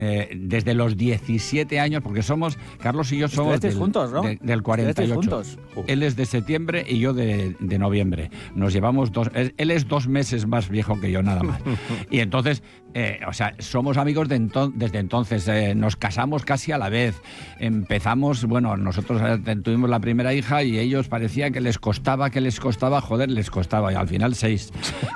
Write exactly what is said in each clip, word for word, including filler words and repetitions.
Eh, desde los diecisiete años, porque somos, Carlos y yo somos del, juntos, ¿no? de, del cuarenta y ocho. Juntos. Él es de septiembre y yo de, de noviembre. Nos llevamos dos, él, él es dos meses más viejo que yo, nada más. Y entonces, eh, o sea, somos amigos de ento, desde entonces. Eh, nos casamos casi a la vez. Empezamos, bueno, nosotros eh, tuvimos la primera hija y ellos parecía que les costaba, que les costaba, joder, les costaba. Y al final seis.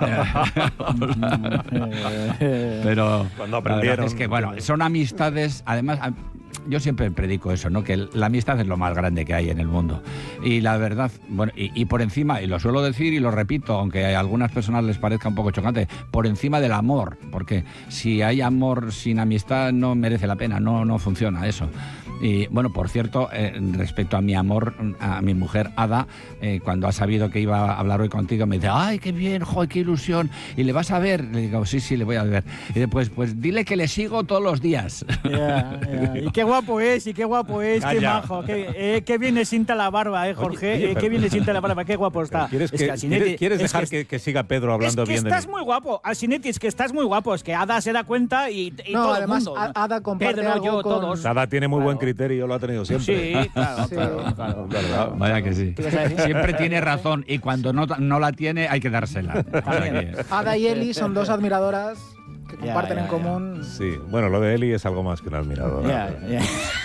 Pero cuando aprendieron. Es que, bueno, son amistades, además, yo siempre predico eso, ¿no? Que la amistad es lo más grande que hay en el mundo. Y la verdad, bueno, y, y por encima, y lo suelo decir y lo repito, aunque a algunas personas les parezca un poco chocante, por encima del amor, porque si hay amor sin amistad no merece la pena, no, no funciona eso. Y bueno, por cierto, eh, respecto a mi amor, a mi mujer Ada, eh, cuando ha sabido que iba a hablar hoy contigo, me dice, ¡ay, qué bien, joder, qué ilusión! ¿Y le vas a ver? Le digo, sí, sí, le voy a ver. Y dice, pues, pues dile que le sigo todos los días. Yeah, yeah. Y qué guapo es, y qué guapo es, Calla. Qué majo, qué, eh, qué bien le sienta la barba, ¿eh, Jorge? Oye, oye, eh, qué bien le sienta la barba, qué guapo está. ¿Quieres, es que, que Asinetti, ¿quieres, ¿quieres dejar es que, que, que siga Pedro hablando es que bien de mí? Estás muy guapo, Asinetti, es que estás muy guapo, es que Ada se da cuenta y, y no, todo además, el mundo. Ada comparte Pedro, algo yo, con... todos. Ada tiene muy claro. buen criterio, lo ha tenido siempre. Sí, claro, sí. claro, claro, claro. Vaya que sí. Siempre tiene razón y cuando no, no la tiene hay que dársela. Ada y Eli son dos admiradoras que comparten ya, ya, en común. Sí, bueno, lo de Eli es algo más que un admirador. Ya, ya.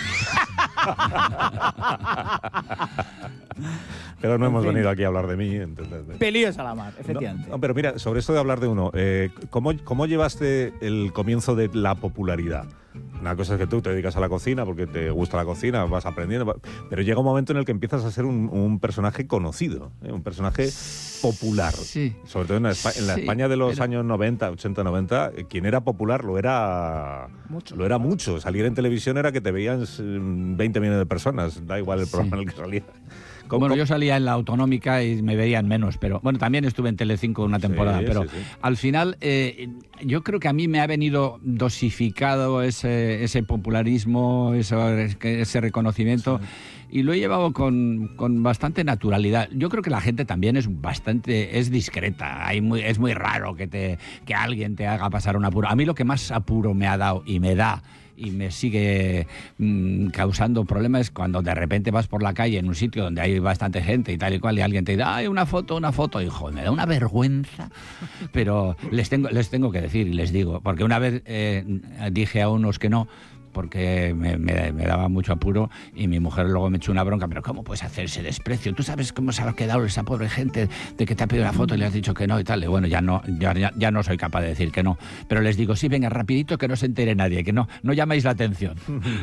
Pero no en hemos fin. venido aquí a hablar de mí. Entonces, Pelíos a la mar, efectivamente. No, no, pero mira, sobre esto de hablar de uno, eh, ¿cómo, ¿cómo llevaste el comienzo de la popularidad? Una cosa es que tú te dedicas a la cocina porque te gusta la cocina, vas aprendiendo, pero llega un momento en el que empiezas a ser un, un personaje conocido, ¿eh? Un personaje popular. Sí. Sobre todo en la, Espa- en la sí, España de los pero... años noventa, ochenta, noventa, quien era popular lo era mucho. Lo era mucho. Salir en televisión era que te veían veinte millones de personas, da igual el programa sí. en el que salía. ¿Cómo, bueno, cómo? Yo salía en la autonómica y me veían menos, pero bueno, también estuve en Telecinco una temporada, sí, pero sí, sí. al final eh, yo creo que a mí me ha venido dosificado ese, ese popularismo, ese, ese reconocimiento sí. y lo he llevado con, con bastante naturalidad. Yo creo que la gente también es bastante, es discreta, hay muy, es muy raro que, te, que alguien te haga pasar un apuro. A mí lo que más apuro me ha dado y me da y me sigue mmm, causando problemas cuando de repente vas por la calle en un sitio donde hay bastante gente y tal y cual y alguien te dice, ¡ay, una foto, una foto! Hijo, me da una vergüenza, pero les tengo, les tengo que decir y les digo, porque una vez eh, dije a unos que no, porque me, me, me daba mucho apuro y mi mujer luego me echó una bronca, pero ¿cómo puedes hacer ese desprecio? ¿Tú sabes cómo se ha quedado esa pobre gente de que te ha pedido una foto y le has dicho que no y tal? Y bueno, ya no, ya, ya, ya no soy capaz de decir que no, pero les digo, sí, venga, rapidito, que no se entere nadie, que no, no llaméis la atención.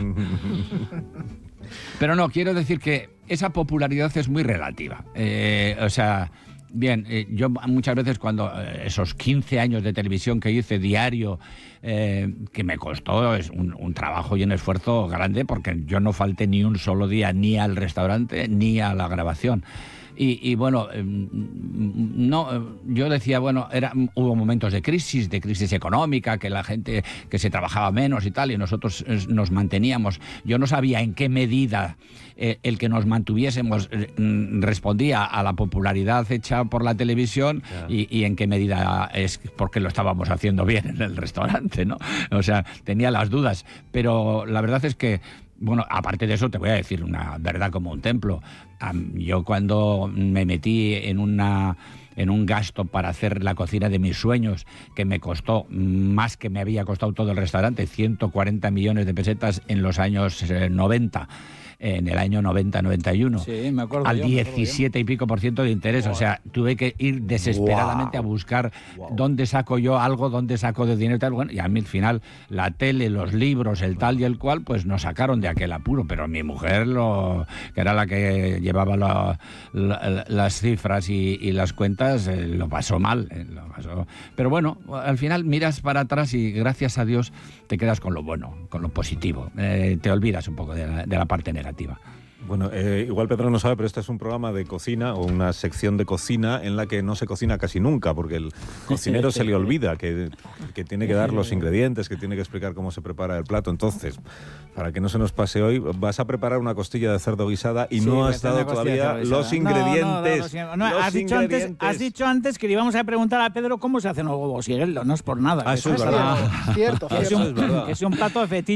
Pero no, quiero decir que esa popularidad es muy relativa, eh, o sea... Bien, eh, yo muchas veces cuando eh, esos quince años de televisión que hice diario, eh, que me costó es un, un trabajo y un esfuerzo grande porque yo no falté ni un solo día ni al restaurante ni a la grabación. Y, y bueno, eh, no, yo decía, bueno, era, hubo momentos de crisis, de crisis económica, que la gente, que se trabajaba menos y tal, y nosotros eh, nos manteníamos. Yo no sabía en qué medida eh, el que nos mantuviésemos eh, respondía a la popularidad hecha por la televisión yeah. y, y en qué medida es porque lo estábamos haciendo bien en el restaurante, ¿no? O sea, tenía las dudas, pero la verdad es que bueno, aparte de eso, te voy a decir una verdad como un templo. Um, yo cuando me metí en una en un gasto para hacer la cocina de mis sueños, que me costó más que me había costado todo el restaurante, ciento cuarenta millones de pesetas en los años eh, noventa, en el año noventa noventa y uno, sí, me acuerdo al yo, diecisiete y pico por ciento de interés. Wow. O sea, tuve que ir desesperadamente wow. a buscar wow. dónde saco yo algo, dónde saco de dinero y tal. Bueno, y a mí al final la tele, los libros, el tal y el cual, pues nos sacaron de aquel apuro. Pero mi mujer, lo, que era la que llevaba la, la, las cifras y, y las cuentas, eh, lo pasó mal. Eh, lo pasó. Pero bueno, al final miras para atrás y gracias a Dios te quedas con lo bueno, con lo positivo. Eh, te olvidas un poco de la, de la parte negativa. Bueno, eh, igual Pedro no sabe, pero este es un programa de cocina o una sección de cocina en la que no se cocina casi nunca, porque el cocinero se le olvida que, que tiene que dar los ingredientes, que tiene que explicar cómo se prepara el plato. Entonces, para que no se nos pase hoy, vas a preparar una costilla de cerdo guisada y sí, no has dado todavía los ingredientes. No, no, no, no, has, dicho antes, has dicho antes que le íbamos a preguntar a Pedro cómo se hacen los huevos y él no es por nada. Ah, eso es verdad. Cierto, cierto. Es un, es un plato de fetiche.